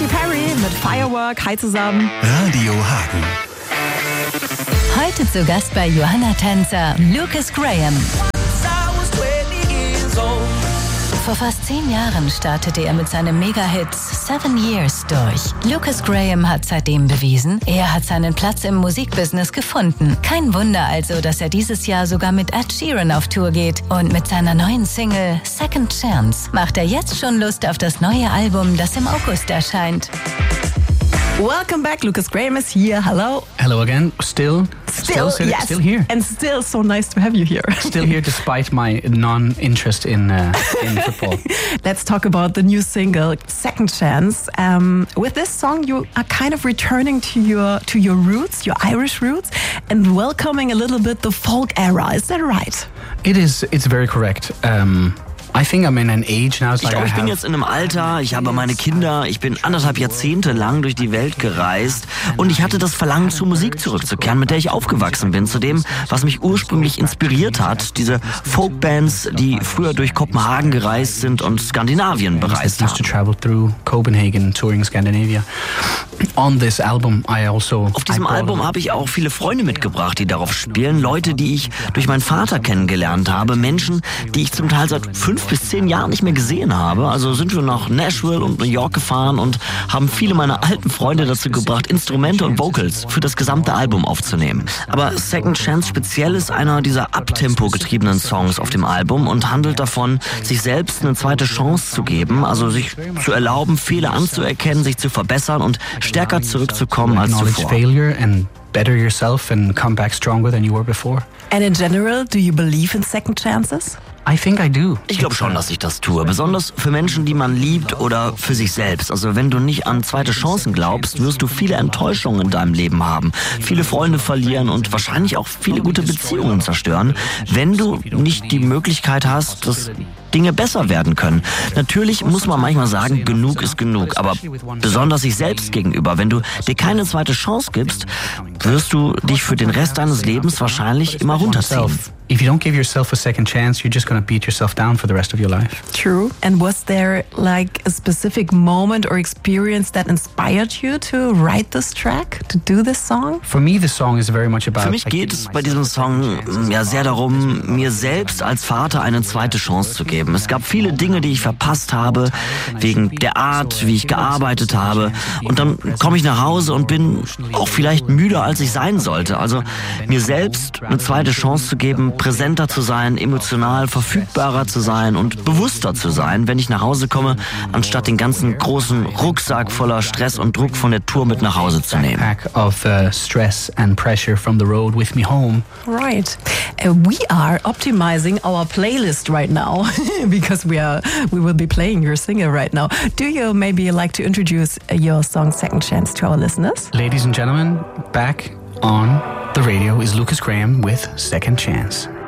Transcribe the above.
Katy Perry mit Firework. Hi zusammen. Radio Hagen. Heute zu Gast bei Johanna Tänzer, Lucas Graham. Vor fast 10 Jahren startete er mit seinem Mega-Hit 7 Years durch. Lucas Graham hat seitdem bewiesen, er hat seinen Platz im Musikbusiness gefunden. Kein Wunder also, dass er dieses Jahr sogar mit Ed Sheeran auf Tour geht. Und mit seiner neuen Single Second Chance macht er jetzt schon Lust auf das neue Album, das im August erscheint. Welcome back. Lucas Graham is here. Hello. Hello again. Still Yes. Still here. And still so nice to have you here. Still here despite my non-interest in football. Let's talk about the new single, Second Chance. With this song, you are kind of returning to your roots, your Irish roots, and welcoming a little bit the folk era. Is that right? It is. It's very correct. I think I'm in an age now. Ich glaube, ich bin jetzt in einem Alter, ich habe meine Kinder, ich bin 1,5 Jahrzehnte lang durch die Welt gereist und ich hatte das Verlangen, zur Musik zurückzukehren, mit der ich aufgewachsen bin, zu dem, was mich ursprünglich inspiriert hat, diese Folkbands, die früher durch Kopenhagen gereist sind und Skandinavien bereist haben. To travel through Copenhagen, touring Scandinavia. On this album, Auf diesem Album habe ich auch viele Freunde mitgebracht, die darauf spielen, Leute, die ich durch meinen Vater kennengelernt habe, Menschen, die ich zum Teil seit 5 bis 10 Jahren nicht mehr gesehen habe. Also sind wir nach Nashville und New York gefahren und haben viele meiner alten Freunde dazu gebracht, Instrumente und Vocals für das gesamte Album aufzunehmen. Aber Second Chance speziell ist einer dieser Uptempo getriebenen Songs auf dem Album und handelt davon, sich selbst eine zweite Chance zu geben, also sich zu erlauben, Fehler anzuerkennen, sich zu verbessern und stärker zurückzukommen als zuvor. Better yourself and come back stronger than you were before. And in general, do you believe in second chances? I think I do. Ich glaube schon, dass ich das tue. Besonders für Menschen, die man liebt oder für sich selbst. Also wenn du nicht an zweite Chancen glaubst, wirst du viele Enttäuschungen in deinem Leben haben. Viele Freunde verlieren und wahrscheinlich auch viele gute Beziehungen zerstören, wenn du nicht die Möglichkeit hast, dass Dinge besser werden können. Natürlich muss man manchmal sagen, genug ist genug. Aber besonders sich selbst gegenüber, wenn du dir keine zweite Chance gibst, wirst du dich für den Rest deines Lebens wahrscheinlich immer runterziehen. If you don't give yourself a second chance, you're just going to beat yourself down for the rest of your life. True. And was there like a specific moment or experience that inspired you to write this track, to do this song? For me, the song is very much about... Für mich geht es bei diesem Song ja sehr darum, mir selbst als Vater eine zweite Chance zu geben. Es gab viele Dinge, die ich verpasst habe, wegen der Art, wie ich gearbeitet habe. Und dann komme ich nach Hause und bin auch vielleicht müder, als ich sein sollte. Also mir selbst eine zweite Chance zu geben, präsenter zu sein, emotional verfügbarer zu sein und bewusster zu sein, wenn ich nach Hause komme, anstatt den ganzen großen Rucksack voller Stress und Druck von der Tour mit nach Hause zu nehmen. Of stress and pressure from the road with me home. Right. We are optimizing our playlist right now because we will be playing your single right now. Do you maybe like to introduce your song Second Chance to our listeners? Ladies and gentlemen, back on the radio is Lucas Graham with Second Chance.